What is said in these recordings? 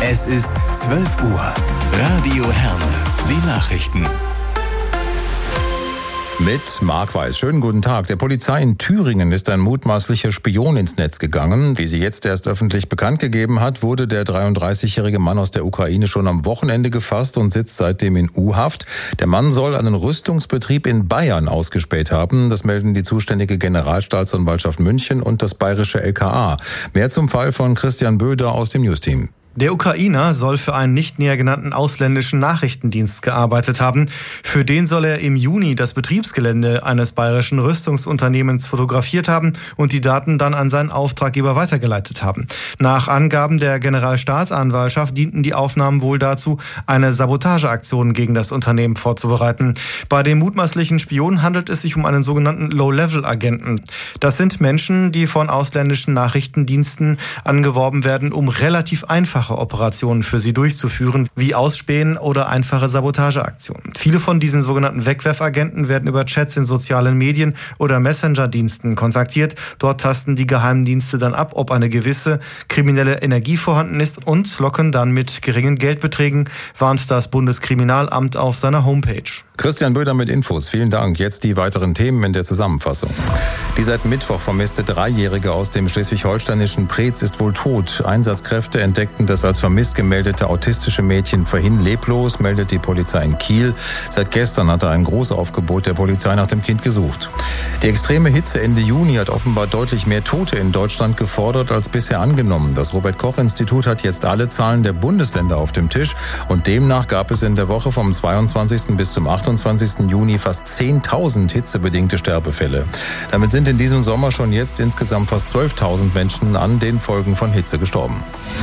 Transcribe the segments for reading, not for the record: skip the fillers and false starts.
Es ist 12 Uhr. Radio Herne. Die Nachrichten. Mit Marc Weiß. Schönen guten Tag. Der Polizei in Thüringen ist ein mutmaßlicher Spion ins Netz gegangen. Wie sie jetzt erst öffentlich bekannt gegeben hat, wurde der 33-jährige Mann aus der Ukraine schon am Wochenende gefasst und sitzt seitdem in U-Haft. Der Mann soll einen Rüstungsbetrieb in Bayern ausgespäht haben. Das melden die zuständige Generalstaatsanwaltschaft München und das bayerische LKA. Mehr zum Fall von Christian Böder aus dem Newsteam. Der Ukrainer soll für einen nicht näher genannten ausländischen Nachrichtendienst gearbeitet haben. Für den soll er im Juni das Betriebsgelände eines bayerischen Rüstungsunternehmens fotografiert haben und die Daten dann an seinen Auftraggeber weitergeleitet haben. Nach Angaben der Generalstaatsanwaltschaft dienten die Aufnahmen wohl dazu, eine Sabotageaktion gegen das Unternehmen vorzubereiten. Bei dem mutmaßlichen Spion handelt es sich um einen sogenannten Low-Level-Agenten. Das sind Menschen, die von ausländischen Nachrichtendiensten angeworben werden, um relativ einfache Operationen für sie durchzuführen, wie Ausspähen oder einfache Sabotageaktionen. Viele von diesen sogenannten Wegwerfagenten werden über Chats in sozialen Medien oder Messenger-Diensten kontaktiert. Dort tasten die Geheimdienste dann ab, ob eine gewisse kriminelle Energie vorhanden ist und locken dann mit geringen Geldbeträgen, warnt das Bundeskriminalamt auf seiner Homepage. Christian Böder mit Infos. Vielen Dank. Jetzt die weiteren Themen in der Zusammenfassung. Die seit Mittwoch vermisste Dreijährige aus dem schleswig-holsteinischen Preetz ist wohl tot. Einsatzkräfte entdeckten das als vermisst gemeldete autistische Mädchen vorhin leblos, meldet die Polizei in Kiel. Seit gestern hatte ein Großaufgebot der Polizei nach dem Kind gesucht. Die extreme Hitze Ende Juni hat offenbar deutlich mehr Tote in Deutschland gefordert als bisher angenommen. Das Robert-Koch-Institut hat jetzt alle Zahlen der Bundesländer auf dem Tisch und demnach gab es in der Woche vom 22. bis zum 28. Juni fast 10.000 hitzebedingte Sterbefälle. Damit sind in diesem Sommer schon jetzt insgesamt fast 12.000 Menschen an den Folgen von Hitze gestorben.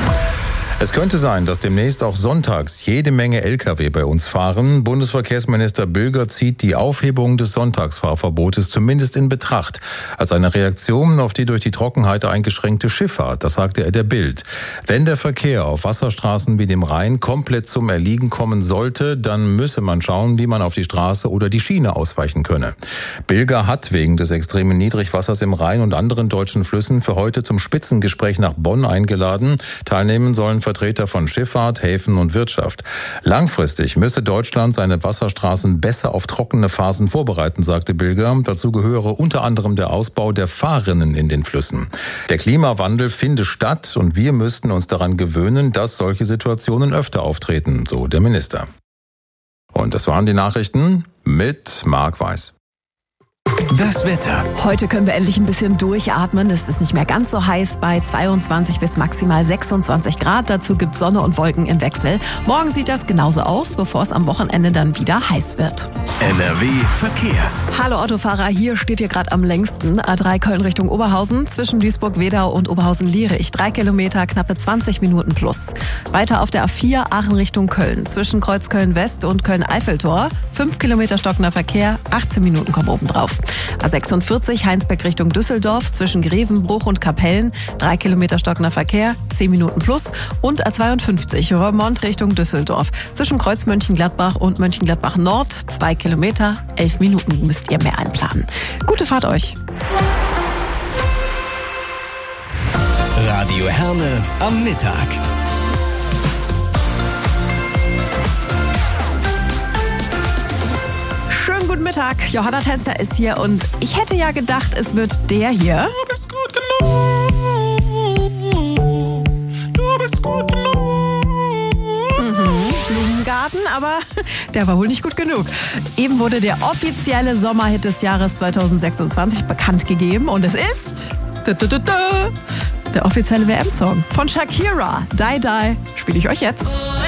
Es könnte sein, dass demnächst auch sonntags jede Menge Lkw bei uns fahren. Bundesverkehrsminister Bülger zieht die Aufhebung des Sonntagsfahrverbotes zumindest in Betracht. Als eine Reaktion auf die durch die Trockenheit eingeschränkte Schifffahrt, das sagte er der Bild. Wenn der Verkehr auf Wasserstraßen wie dem Rhein komplett zum Erliegen kommen sollte, dann müsse man schauen, wie man auf die Straße oder die Schiene ausweichen könne. Bülger hat wegen des extremen Niedrigwassers im Rhein und anderen deutschen Flüssen für heute zum Spitzengespräch nach Bonn eingeladen. Teilnehmen sollen Vertreter von Schifffahrt, Häfen und Wirtschaft. Langfristig müsse Deutschland seine Wasserstraßen besser auf trockene Phasen vorbereiten, sagte Bülger. Dazu gehöre unter anderem der Ausbau der Fahrrinnen in den Flüssen. Der Klimawandel finde statt und wir müssten uns daran gewöhnen, dass solche Situationen öfter auftreten, so der Minister. Und das waren die Nachrichten mit Marc Weiß. Das Wetter. Heute können wir endlich ein bisschen durchatmen. Es ist nicht mehr ganz so heiß bei 22 bis maximal 26 Grad. Dazu gibt es Sonne und Wolken im Wechsel. Morgen sieht das genauso aus, bevor es am Wochenende dann wieder heiß wird. NRW Verkehr. Hallo Autofahrer, hier steht ihr gerade am längsten. A3 Köln Richtung Oberhausen, zwischen Duisburg-Wedau und Oberhausen-Lierich. 3 Kilometer, knappe 20 Minuten plus. Weiter auf der A4 Aachen Richtung Köln, zwischen Kreuzköln-West und Köln-Eiffeltor. 5 Kilometer stockender Verkehr, 18 Minuten kommen oben drauf. A46 Heinsberg Richtung Düsseldorf, zwischen Grevenbruch und Kapellen, 3 Kilometer stockender Verkehr, 10 Minuten plus. Und A52 Roermond Richtung Düsseldorf, zwischen Kreuz Mönchengladbach und Mönchengladbach Nord, 2 Kilometer, 11 Minuten müsst ihr mehr einplanen. Gute Fahrt euch! Radio Herne am Mittag. Schönen guten Mittag, Johanna Tänzer ist hier und ich hätte ja gedacht, es wird der hier. Du bist gut genug. Du bist gut genug. Blumengarten, aber der war wohl nicht gut genug. Eben wurde der offizielle Sommerhit des Jahres 2026 bekannt gegeben und es ist der offizielle WM-Song von Shakira. Die Die spiele ich euch jetzt.